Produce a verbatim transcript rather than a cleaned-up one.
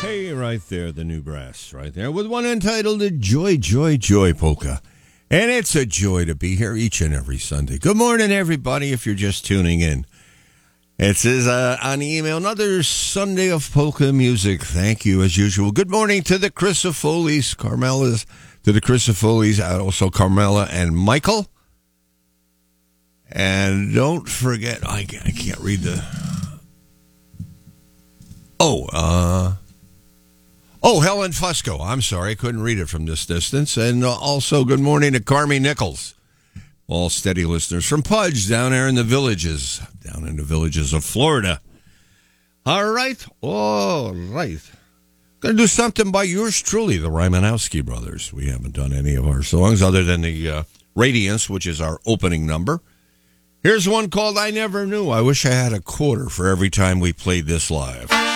Hey, right there, the new brass, right there, with one entitled Joy, Joy, Joy Polka. And it's a joy to be here each and every Sunday. Good morning, everybody, if you're just tuning in. It says uh, on the email, another Sunday of polka music. Thank you, as usual. Good morning to the Chrysofolis, Carmela's, to the Chrysofolis, also Carmela and Michael. And don't forget, I, I can't read the... Oh, uh... Oh, Helen Fusco. I'm sorry, I couldn't read it from this distance. And uh, also, good morning to Carmi Nichols. All steady listeners from Pudge down there in the villages, down in the villages of Florida. All right, all right. Going to do something by yours truly, the Rymanowski brothers. We haven't done any of our songs other than the uh, Radiance, which is our opening number. Here's one called I Never Knew. I wish I had a quarter for every time we played this live.